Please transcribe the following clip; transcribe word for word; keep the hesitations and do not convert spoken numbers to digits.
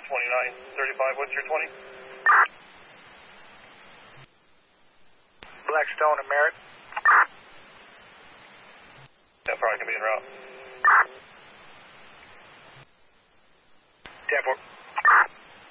twenty-nine thirty-five, what's your twenty? Blackstone and Merritt. ten four, I can be en route. ten four.